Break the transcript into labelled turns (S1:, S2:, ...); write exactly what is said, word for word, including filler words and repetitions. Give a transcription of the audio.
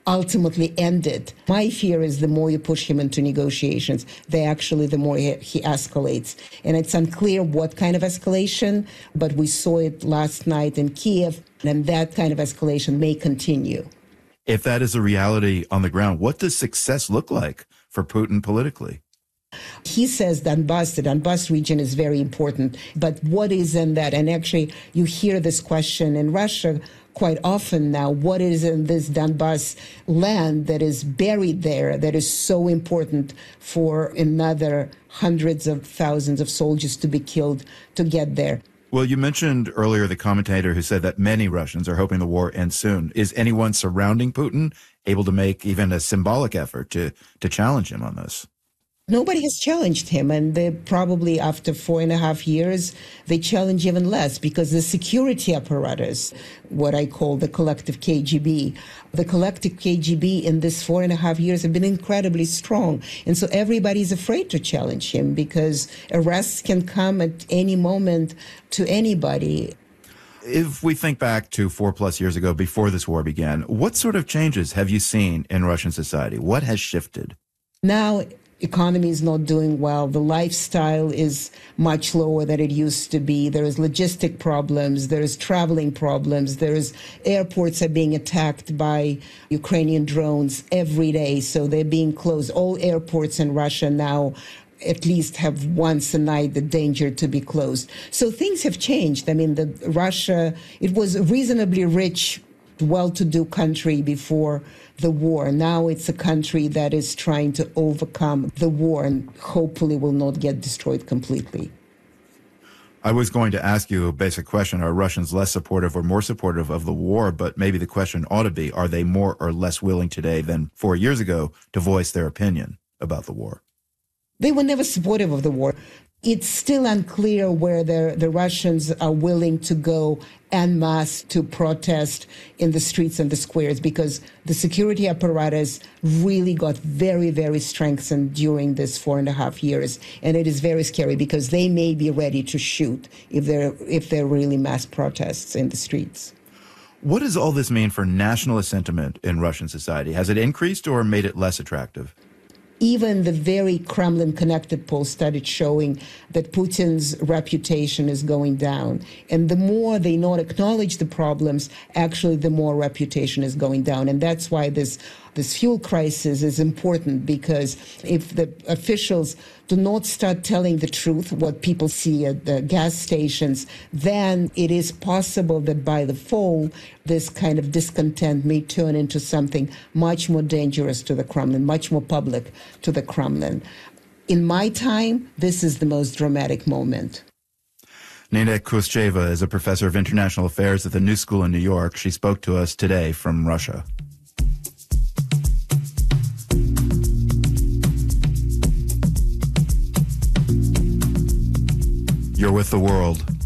S1: ultimately end it. My fear is the more you push him into negotiations, they actually, the more he, he escalates. And it's unclear what kind of escalation, but we saw it last night in Kiev, and that kind of escalation may continue.
S2: If that is a reality on the ground, what does success look like for Putin politically?
S1: He says Donbass, the Donbass region is very important, but what is in that? And actually, you hear this question in Russia quite often now. What is in this Donbass land that is buried there that is so important for another hundreds of thousands of soldiers to be killed to get there?
S2: Well, you mentioned earlier the commentator who said that many Russians are hoping the war ends soon. Is anyone surrounding Putin able to make even a symbolic effort to, to challenge him on this?
S1: Nobody has challenged him, and they probably after four and a half years, they challenge even less because the security apparatus, what I call the collective K G B, the collective K G B in this four and a half years have been incredibly strong. And so everybody's afraid to challenge him because arrests can come at any moment to anybody.
S2: If we think back to four plus years ago, before this war began, what sort of changes have you seen in Russian society? What has shifted?
S1: Now, economy is not doing well. The lifestyle is much lower than it used to be. There is logistic problems. There is traveling problems. There is airports are being attacked by Ukrainian drones every day. So they're being closed. All airports in Russia now at least have once a night the danger to be closed. So things have changed. I mean, the Russia, it was a reasonably rich, well-to-do country before the war. Now it's a country that is trying to overcome the war and hopefully will not get destroyed completely.
S2: I was going to ask you a basic question. Are Russians less supportive or more supportive of the war? But maybe the question ought to be, are they more or less willing today than four years ago to voice their opinion about the war?
S1: They were never supportive of the war. It's still unclear where the, the Russians are willing to go en masse to protest in the streets and the squares because the security apparatus really got very, very strengthened during this four and a half years. And it is very scary because they may be ready to shoot if there if there are really mass protests in the streets.
S2: What does all this mean for nationalist sentiment in Russian society? Has it increased or made it less attractive?
S1: Even the very Kremlin-connected polls started showing that Putin's reputation is going down. And the more they not acknowledge the problems, actually the more reputation is going down. And that's why this this fuel crisis is important, because if the officials do not start telling the truth, what people see at the gas stations, then it is possible that by the fall, this kind of discontent may turn into something much more dangerous to the Kremlin, much more public to the Kremlin. In my time, this is the most dramatic moment.
S2: Nina Khrushcheva is a professor of international affairs at the New School in New York. She spoke to us today from Russia. You're with The World.